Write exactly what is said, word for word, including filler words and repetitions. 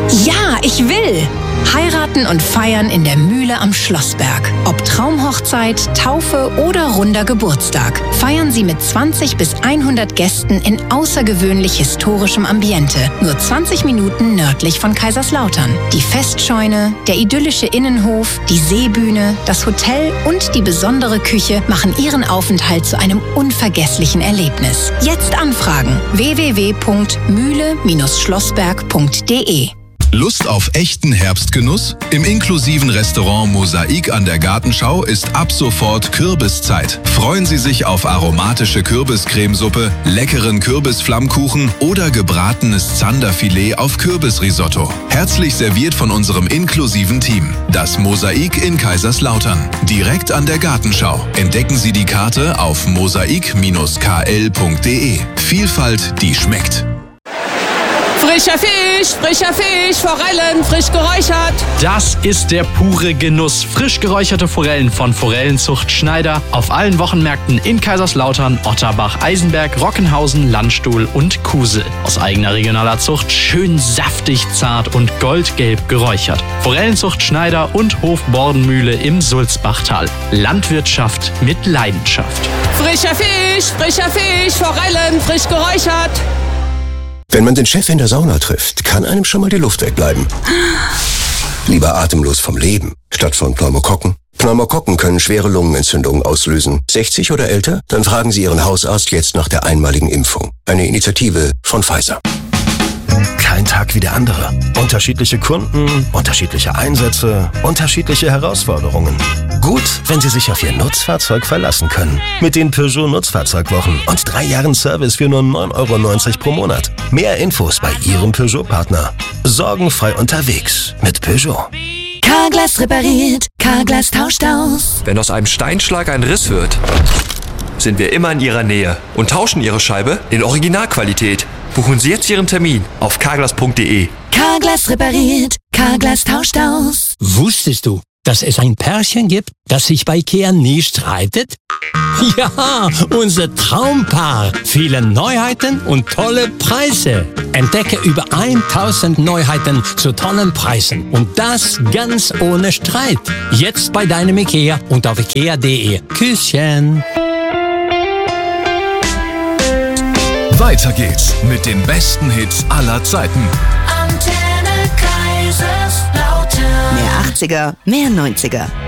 Ja, ich will! Heiraten und feiern in der Mühle am Schlossberg. Ob Traumhochzeit, Taufe oder runder Geburtstag. Feiern Sie mit zwanzig bis hundert Gästen in außergewöhnlich historischem Ambiente. Nur zwanzig Minuten nördlich von Kaiserslautern. Die Festscheune, der idyllische Innenhof, die Seebühne, das Hotel und die besondere Küche machen Ihren Aufenthalt zu einem unvergesslichen Erlebnis. Jetzt anfragen: w w w punkt mühle schlossberg punkt d e. Lust auf echten Herbstgenuss? Im inklusiven Restaurant Mosaik an der Gartenschau ist ab sofort Kürbiszeit. Freuen Sie sich auf aromatische Kürbiscremesuppe, leckeren Kürbisflammkuchen oder gebratenes Zanderfilet auf Kürbisrisotto. Herzlich serviert von unserem inklusiven Team. Das Mosaik in Kaiserslautern. Direkt an der Gartenschau. Entdecken Sie die Karte auf mosaik k l punkt d e. Vielfalt, die schmeckt. Frischer Fisch, frischer Fisch, Forellen, frisch geräuchert. Das ist der pure Genuss. Frisch geräucherte Forellen von Forellenzucht Schneider auf allen Wochenmärkten in Kaiserslautern, Otterbach, Eisenberg, Rockenhausen, Landstuhl und Kusel. Aus eigener regionaler Zucht, schön saftig, zart und goldgelb geräuchert. Forellenzucht Schneider und Hof Bordenmühle im Sulzbachtal. Landwirtschaft mit Leidenschaft. Frischer Fisch, frischer Fisch, Forellen, frisch geräuchert. Wenn man den Chef in der Sauna trifft, kann einem schon mal die Luft wegbleiben. Lieber atemlos vom Leben, statt von Pneumokokken. Pneumokokken können schwere Lungenentzündungen auslösen. sechzig oder älter? Dann fragen Sie Ihren Hausarzt jetzt nach der einmaligen Impfung. Eine Initiative von Pfizer. Kein Tag wie der andere. Unterschiedliche Kunden, unterschiedliche Einsätze, unterschiedliche Herausforderungen. Gut, wenn Sie sich auf Ihr Nutzfahrzeug verlassen können. Mit den Peugeot Nutzfahrzeugwochen und drei Jahren Service für nur neun Euro neunzig pro Monat. Mehr Infos bei Ihrem Peugeot-Partner. Sorgenfrei unterwegs mit Peugeot. Carglass repariert, Carglass tauscht aus. Wenn aus einem Steinschlag ein Riss wird, sind wir immer in Ihrer Nähe und tauschen Ihre Scheibe in Originalqualität. Buchen Sie jetzt Ihren Termin auf carglass punkt d e. Carglass repariert, Carglass tauscht aus. Wusstest du, dass es ein Pärchen gibt, das sich bei Ikea nie streitet? Ja, unser Traumpaar. Viele Neuheiten und tolle Preise. Entdecke über tausend Neuheiten zu tollen Preisen. Und das ganz ohne Streit. Jetzt bei deinem Ikea und auf ikea punkt d e. Küsschen. Weiter geht's mit den besten Hits aller Zeiten. Antenne Kaiserslautern. Mehr achtziger, mehr neunziger.